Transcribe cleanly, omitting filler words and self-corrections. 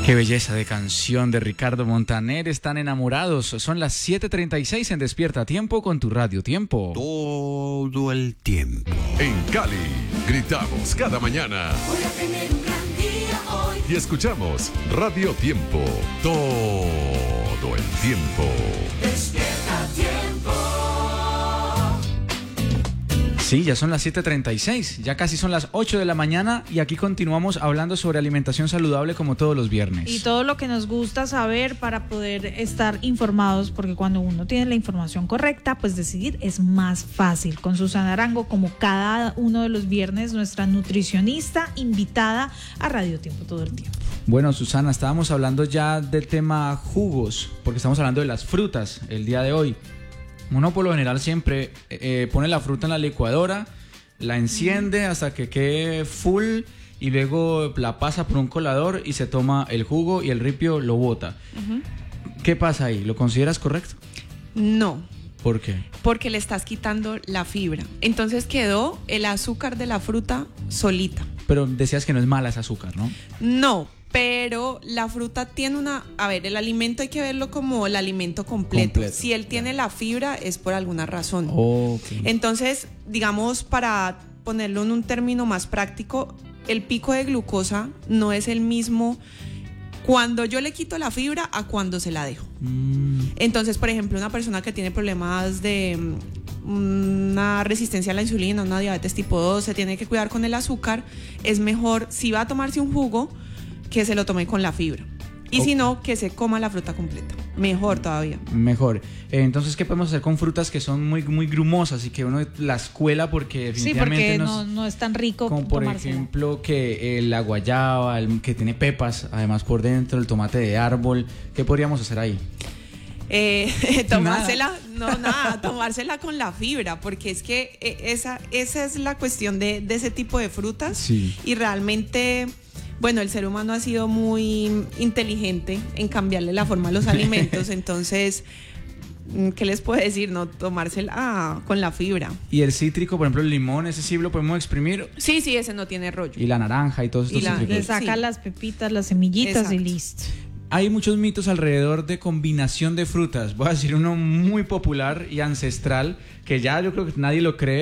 Qué belleza de canción de Ricardo Montaner. Están enamorados. Son las 7:36 en Despierta Tiempo con tu Radio Tiempo. Todo el tiempo. En Cali, gritamos cada mañana. Voy a tener un gran día hoy. Y escuchamos Radio Tiempo. Todo el tiempo. Despierta Tiempo. Sí, ya son las 7:36, ya casi son las 8 de la mañana y aquí continuamos hablando sobre alimentación saludable como todos los viernes. Y todo lo que nos gusta saber para poder estar informados, porque cuando uno tiene la información correcta, pues decidir es más fácil. Con Susana Arango, como cada uno de los viernes, nuestra nutricionista invitada a Radio Tiempo todo el tiempo. Bueno, Susana, estábamos hablando ya del tema jugos, porque estamos hablando de las frutas el día de hoy. Uno por lo general siempre pone la fruta en la licuadora, la enciende hasta que quede full y luego la pasa por un colador y se toma el jugo y el ripio lo bota. ¿Qué pasa ahí? ¿Lo consideras correcto? No. ¿Por qué? Porque le estás quitando la fibra. Entonces quedó el azúcar de la fruta solita. Pero decías que no es mala ese azúcar, ¿no? No, pero la fruta tiene una... A ver, el alimento hay que verlo como el alimento completo. Si él tiene la fibra es por alguna razón. Okay. Entonces, digamos, para ponerlo en un término más práctico, el pico de glucosa no es el mismo cuando yo le quito la fibra a cuando se la dejo. Entonces, por ejemplo, una persona que tiene problemas de una resistencia a la insulina, una diabetes tipo 2, se tiene que cuidar con el azúcar, es mejor, si va a tomarse un jugo, que se lo tome con la fibra. Y si no, que se coma la fruta completa. Mejor todavía. Mejor. Entonces, ¿qué podemos hacer con frutas que son muy, muy grumosas y que uno las cuela porque definitivamente sí, porque no es tan rico como por tomársela. ejemplo que la guayaba, que tiene pepas, además por dentro, el tomate de árbol. ¿Qué podríamos hacer ahí? Tomársela, tomársela con la fibra, porque es que esa es la cuestión de ese tipo de frutas. Sí. Y realmente... Bueno, el ser humano ha sido muy inteligente en cambiarle la forma a los alimentos, entonces, ¿qué les puedo decir? No, tomársela con la fibra. Y el cítrico, por ejemplo, el limón, ese sí lo podemos exprimir. Sí, ese no tiene rollo. Y la naranja y todos estos cítricos. Le saca las pepitas, las semillitas. Exacto. Y listo. Hay muchos mitos alrededor de combinación de frutas. Voy a decir uno muy popular y ancestral, que ya yo creo que nadie lo cree.